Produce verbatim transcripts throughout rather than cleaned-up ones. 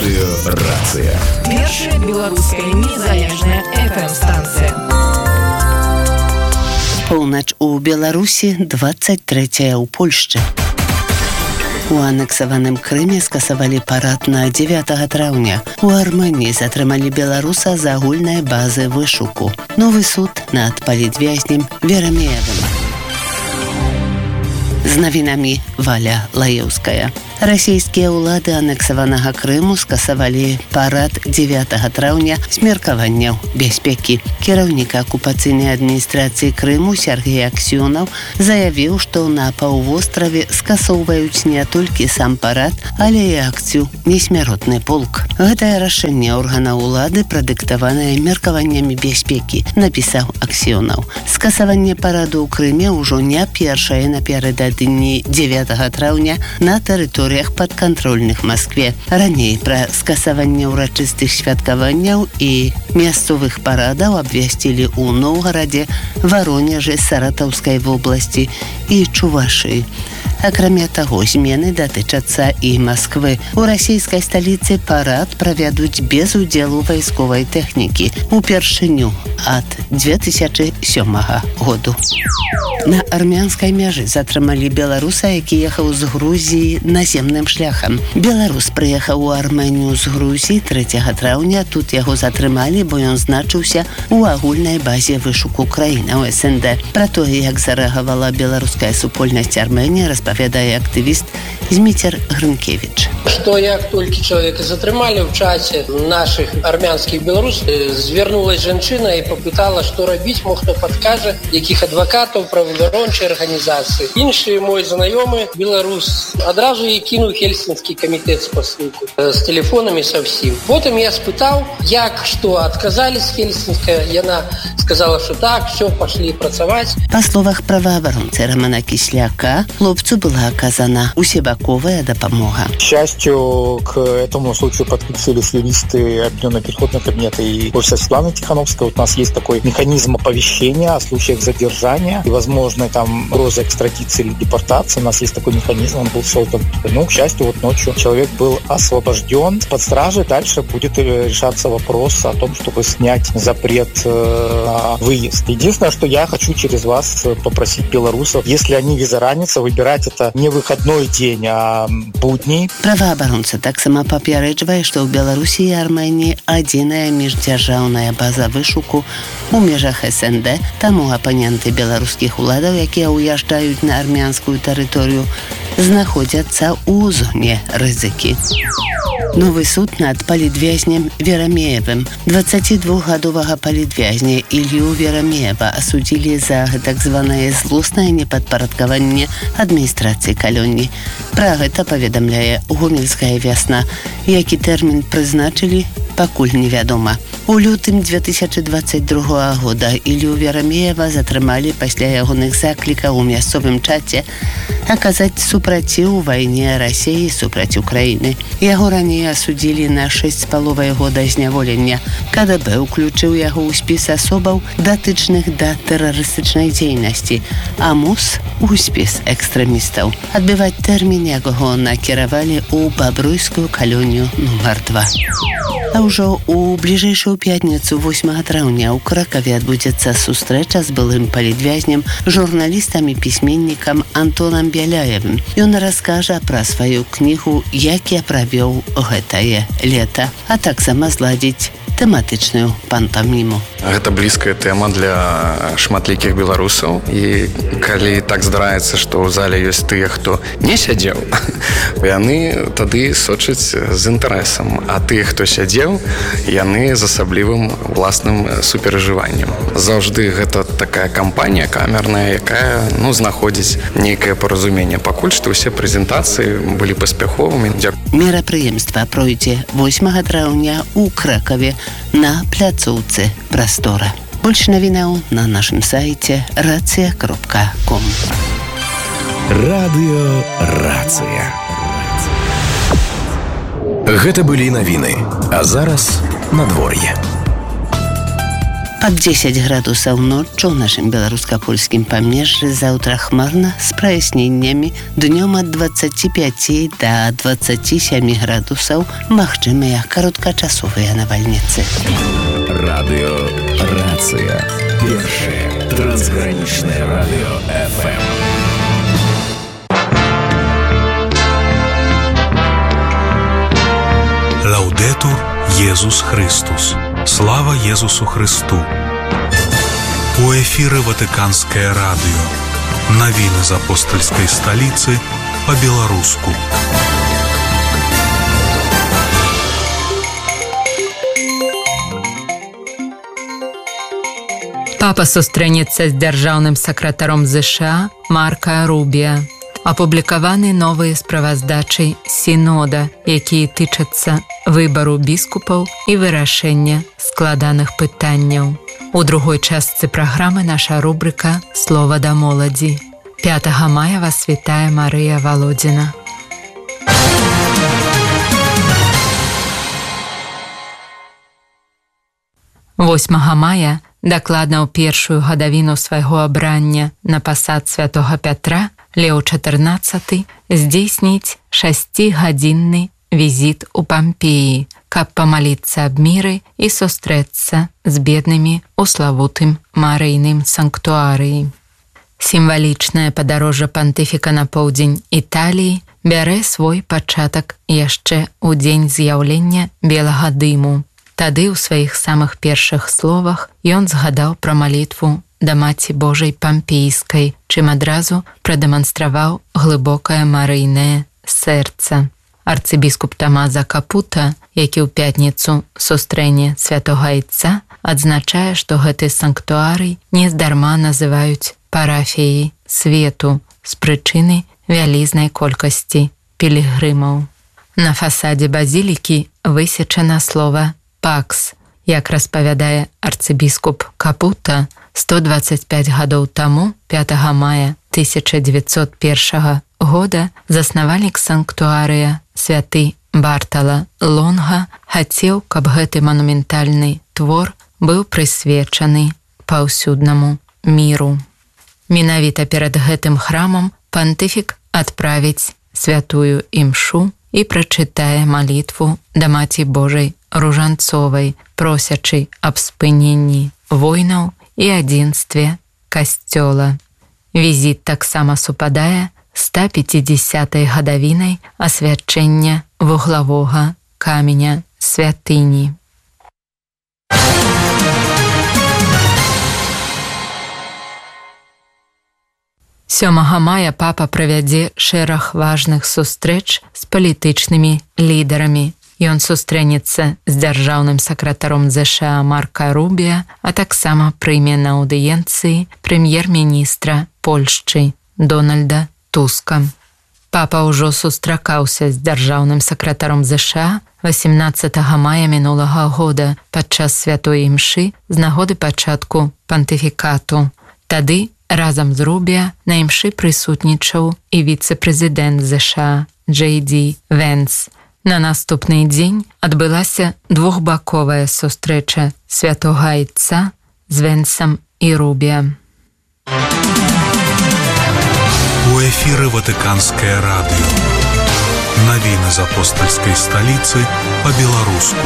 Радыёрацыя. Першая беларуская незалежная эф эм-станцыя. Поўнач у Беларусі, дваццаць трэцяя ў Польшчы. У анексаваным Крыме скасавалі парад на дзевятага траўня. У Арменіі затрымалі беларуса з агульнай базы вышуку. Новы суд над палітвязнем Верамеевым. З навінамі Валя Лаеўская. Расійскія ўлады анексаванага Крыму скасавалі парад дзевятага траўня з меркаванняў бяспекі. Кіраўнік акупацыйнай адміністрацыі Крыму Сергей Аксёнаў заявіў, што на паўвостраве скасоўваюць не толькі сам парад, але і акцыю «Несмяротны полк». Гэтае рашэнне органа ўлады прадыктаванае меркаваннямі бяспекі, напісаў Аксёнаў. Скасаванне параду ў Крыме ўжо не першае напярэдадні дзевятага траўня на тэрыторыі падкантрольных Маскве. Раней пра скасаванне ўрачыстых святкаванняў і мясцовых парадаў абвясцілі ў Новгарадзе, Варонежы, Саратаўскай вобласці і Чувашыі. Акрамя таго, змены датычацца і Масквы. У расійскай сталіцы парад правядуць без удзелу вайсковай тэхнікі упершыню ад дзве тысячы сёмага году. На армянскай мяжы затрымалі беларуса, які ехаў з Грузіі наземным шляхам. Беларус прыехаў у Арменію з Грузіі трэцяга траўня. Тут яго затрымалі, бо ён значыўся ў агульнай базе вышуку краінаў эс эн дэ. Пра тое, як зарэагавала беларуская супольнасць Арменіі, распавядае актывіст Зміцер Грынкевіч. Што як толькі чалавека затрымалі ў часе нашых армянскіх беларусаў, звярнулась жанчына і папытала, што рабіць, мо хто падкажа, якіх адвакатаў, праваабарончай арганізацыі. Іншы мой знаёмы беларус адразу і кінуў хельсінскі камітэт спасылку з тэлефонамі са ўсім. Потым я спытаў, як, што адказалі з Хельсінска. Яна сказала, што так, все, пашлі працаваць. Па словах праваабаронцы Романа Кисляка, хлопцу была оказана усебаковая допомога. К счастью, к этому случаю подключились юристы Объединенного переходного кабинета и офиса Светланы Тихановской. Вот у нас есть такой механизм оповещения о случаях задержания и возможной там угрозы экстрадиции или депортации. У нас есть такой механизм, он был создан. Ну, к счастью, вот ночью человек был освобожден под стражей. Дальше будет решаться вопрос о том, чтобы снять запрет на выезд. Единственное, что я хочу через вас попросить белорусов, если они візараніцца, выбирать это не выходной день, а будни. Праваабаронца таксама папярэджвае, што ў Беларусі і Арменіі адзіная міждзяржаўная база вышуку у межах эс эн дэ, таму апаненты беларускіх уладаў, якія ўязджаюць на армянскую тэрыторыю, знаходзяцца ў зоне рызыкі. Новы суд над палітвязнем Верамеевым. дваццацідвухгадовага палітвязня Ілью Верамеева асудзілі за так званае злоснае непадпарадкаванне адміністрацыі калонні. Пра гэта паведамляе Гомельская вясна, які тэрмін прызначылі, пакуль невядома. У лютым дзве тысячы дваццаць другога года Ілью Верамеева затрымалі пасля ягоных заклікаў у мясцовым чаце аказаць супраціў вайне Расіі супраць Украіны. Яго раней асудзілі на шэсць з паловай года зняволення. ка дэ бэ ўключыў яго ў спіс асобаў, датычных да тэрарыстычнай дзейнасці, а МОЗ у спіс экстрэмістаў. Адбываць тэрмін яго накіравалі ў бабруйскую калонію нумар два. А ўжо ў бліжэйшую пятніцу восьмага траўня ў Кракаве адбудзецца сустрэча з былым палітвязнем, журналістам і пісьменнікам Антонам Бяляевым. Ён раскажа пра сваю кнігу «Як я правёў гэтае лета», а таксама зладзіць тэматычную пантаміму. Гэта блізкая тэма для шматлікіх беларусаў. І калі так здараецца, што ў зале ёсць тыя, хто не сядзеў, яны тады сочаць з інтарэсам. А тыя, хто сядзеў, яны з асаблівым уласным суперажываннем. Заўжды гэта такая кампанія камерная, якая ну, знаходзіць нейкае паразуменне. Пакуль што ўсе прэзентацыі былі паспяховымі. Мерапрыемства пройдзе восьмага траўня ў Кракаве на пляцоўцы Прастора. Больш навінаў на нашым сайце рацыя кропка ком. Радыёрацыя. Гэта былі навіны, а зараз надвор'е. Под десять градусаў ноччу ў нашым беларуска-польскім памежжы, заўтра хмарна з праясненнямі, днём ад двадцати пяти до двадцати семи градусаў, магчымыя кароткачасовыя навальніцы. Радио «Рация». Первое трансграничное радио эф эм. Лаудетур Єсус Христос. Слава Єсусу Христу. У эфире Ватиканское радио. Новины из апостольской столицы по-белорусски. Папа сустрэнецца з дзяржаўным сакратаром ЗША Марка Рубіа. Апублікаваны новыя справаздачы сінода, якія тычацца выбару біскупаў і вырашэння складаных пытанняў. У другой частцы праграмы наша рубрика «Слова да моладзі». пятага мая вас вітае Марыя Володіна. восьмага мая, дакладна ў першую гадавіну свайго абрання на пасад святога Пятра, Лео чатырнаццаты здзейсніць шасцігадзінны візіт у Пампеі, каб памаліцца аб міры і сустрэцца з беднымі ў славутым Марыйным санктуарыі. Сімвалічнае падарожжа пантыфіка на поўдзень Італіі бярэ свой пачатак яшчэ ў дзень з'яўлення белага дыму. Тады ў сваіх самых першых словах ён згадаў пра малітву да Маці Божай Пампейскай, чым адразу прадэманстраваў глыбокае марыйнае сэрца. Арцыбіскуп Тамаза Капута, які ў пятніцу сустрэне святога Айца, адзначае, што гэты санктуарый нездарма называюць парафіяй свету з прычыны вялізнай колькасці пілігрымаў. На фасадзе базілікі высечана слова «пакс». Як распавядае арцыбіскуп Капута, сто двадцать пять гадоў таму, пятага мая тысяча дзевяцьсот першага года, заснавальнік санктуарыя святы Бартала Лонга хацеў, каб гэты манументальны твор быў прысвечаны паўсюднаму міру. Менавіта перад гэтым храмам пантыфік адправіць святую імшу і прачытае малітву да Маці Божай Ружанцовай, просячы аб спыненні войнаў і адзінстве касцёла. Візіт таксама супадае з ста пяцідзясятай гадавінай асвячэння вуглавога каменя святыні. сёмага мая папа правядзе шэраг важных сустрэч з палітычнымі лідарамі. Ён сустрэнецца з дзяржаўным сакратаром ЗША Марка Рубіа, а таксама прыме на аўдыенцыі прэм'ер-міністра Польшчы Дональда Туска. Папа ўжо сустракаўся з дзяржаўным сакратаром ЗША васемнаццатага мая мінулага года падчас святой імшы з нагоды пачатку пантыфікату. Тады разам з Рубіа на імшы прысутнічаў і віцэ-прэзідэнт ЗША Джей Ді Вэнс. На наступны дзень адбылася двухбаковая сустрэча святога Айца з Вэнсам і Рубіа. У эфире Ватиканское радио. Новины из апостольской столицы по-белорусски.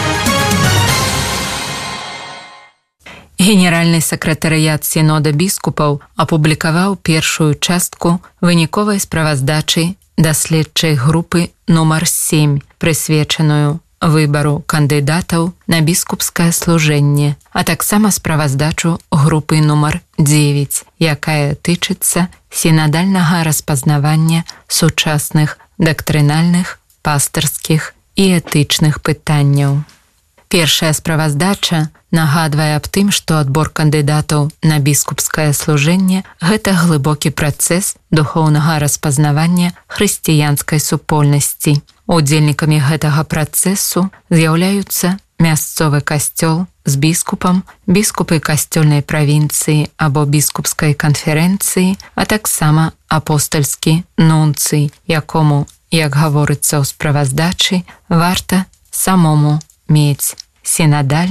Генеральны сакратарыят сінода біскупаў апублікаваў першую частку выніковай справаздачы даследчай групы нумар сем, прысвечаную выбару кандыдатаў на біскупскае служэнне, а таксама справаздачу групы нумар дзевяць, якая тычыцца сінадальнага распазнавання сучасных дактрынальных, пастырскіх і этычных пытанняў. Першая справаздача нагадвае аб тым, што адбор кандыдатаў на біскупскае служэнне – гэта глыбокі працэс духоўнага распазнавання хрысціянскай супольнасці. Удзельнікамі гэтага працэсу з'яўляюцца мясцовы касцёл з біскупам, біскупы касцёльнай правінцыі або біскупскай канферэнцыі, а таксама апостальскі нунцый, якому, як гаворыцца ў справаздачы, варта самому мець сінадальны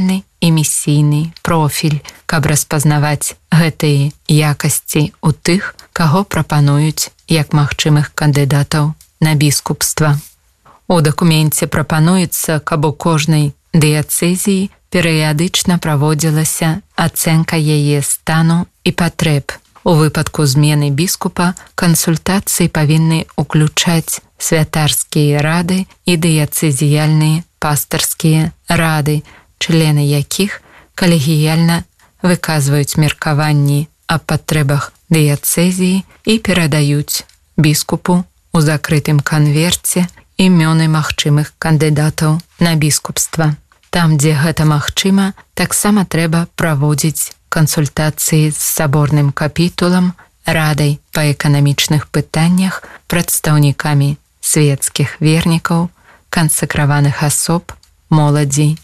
і місійны профіль, каб распазнаваць гэтыя якасці ў тых, каго прапануюць як магчымых кандыдатаў на біскупства. У дакуменце прапануецца, каб у кожнай дыяцэзіі перыядычна праводзілася ацэнка яе стану і патрэб. У выпадку змены біскупа кансультацыі павінны ўключаць святарскія рады і дыяцэзіяльныя пастырскія рады, члены якіх калегіяльна выказваюць меркаванні аб патрэбах дыяцэзіі і перадаюць біскупу у закрытым канверце імёны магчымых кандыдатаў на біскупства. Там, дзе гэта магчыма, таксама трэба праводзіць кансультацыі з саборным капітулам, радай па эканамічных пытаннях, прадстаўнікамі свецкіх вернікаў, кансакраваных асоб, моладзі